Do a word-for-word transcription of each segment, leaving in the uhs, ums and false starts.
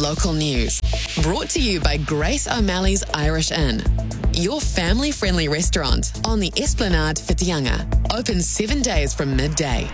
local news. Brought to you by Grace O'Malley's Irish Inn. Your family-friendly restaurant on the Esplanade Whitianga. Open seven days from midday.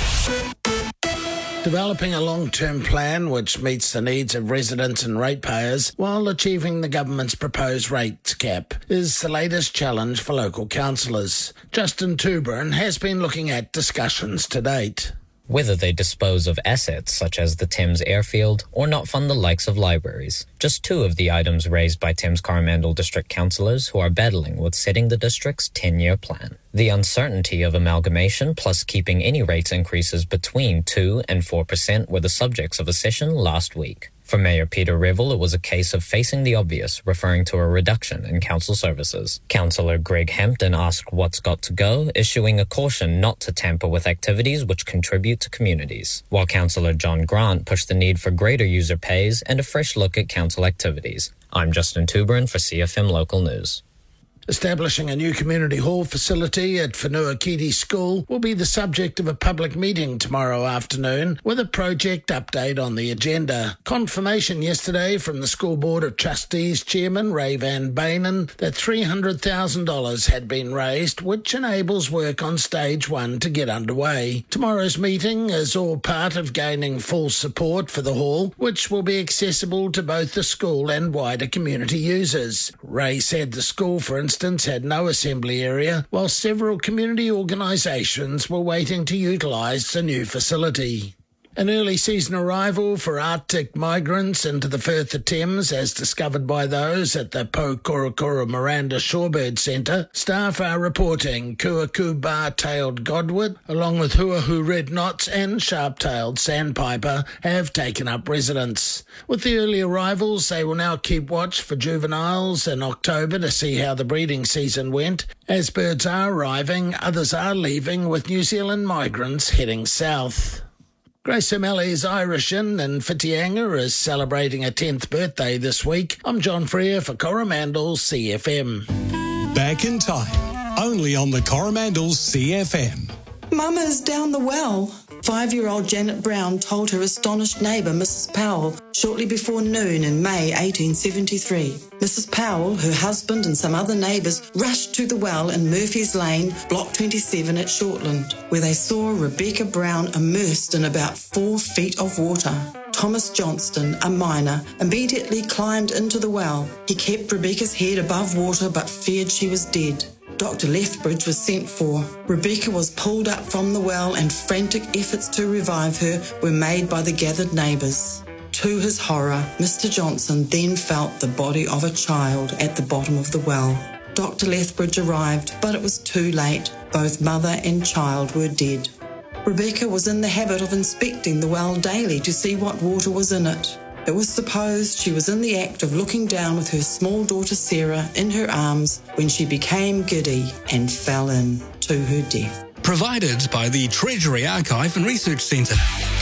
Developing a long-term plan which meets the needs of residents and ratepayers while achieving the government's proposed rates cap is the latest challenge for local councillors. Justin Tuberin has been looking at discussions to date. Whether they dispose of assets such as the Thames airfield or not fund the likes of libraries. Just two of the items raised by Thames Coromandel district councillors who are battling with setting the district's ten-year plan. The uncertainty of amalgamation plus keeping any rates increases between two and four percent were the subjects of a session last week. For Mayor Peter Revel, it was a case of facing the obvious, referring to a reduction in council services. Councillor Greg Hampton asked what's got to go, issuing a caution not to tamper with activities which contribute to communities, while Councillor John Grant pushed the need for greater user pays and a fresh look at council activities. I'm Justin Tuberin for C F M Local News. Establishing a new community hall facility at Whenuakidi School will be the subject of a public meeting tomorrow afternoon with a project update on the agenda. Confirmation yesterday from the School Board of Trustees Chairman Ray Van Benen that three hundred thousand dollars had been raised, which enables work on stage one to get underway. Tomorrow's meeting is all part of gaining full support for the hall, which will be accessible to both the school and wider community users. Ray said the school, for instance, had no assembly area, while several community organisations were waiting to utilise the new facility. An early season arrival for Arctic migrants into the Firth of Thames, as discovered by those at the Pokorokoro Miranda Shorebird Centre. Staff are reporting Kuaku bar-tailed godwit, along with huahu red knots and sharp-tailed sandpiper, have taken up residence. With the early arrivals, they will now keep watch for juveniles in October to see how the breeding season went. As birds are arriving, others are leaving, with New Zealand migrants heading south. Grace O'Malley's Irish Inn in Whitianga is celebrating a tenth birthday this week. I'm John Freer for Coromandel's C F M. Back in time, only on the Coromandel's C F M. Mama's down the well. Five-year-old Janet Brown told her astonished neighbour, Missus Powell, shortly before noon in May eighteen seventy-three. Missus Powell, her husband and some other neighbours rushed to the well in Murphy's Lane, Block twenty-seven at Shortland, where they saw Rebecca Brown immersed in about four feet of water. Thomas Johnston, a miner, immediately climbed into the well. He kept Rebecca's head above water but feared she was dead. Doctor Lethbridge was sent for. Rebecca was pulled up from the well and frantic efforts to revive her were made by the gathered neighbours. To his horror, Mister Johnson then felt the body of a child at the bottom of the well. Doctor Lethbridge arrived, but it was too late. Both mother and child were dead. Rebecca was in the habit of inspecting the well daily to see what water was in it. It was supposed she was in the act of looking down with her small daughter Sarah in her arms when she became giddy and fell in to her death. Provided by the Treasury Archive and Research Centre.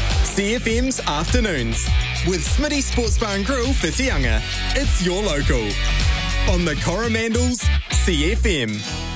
C F M's Afternoons with Smitty Sports Bar and Grill Whitianga. It's your local on the Coromandel's C F M.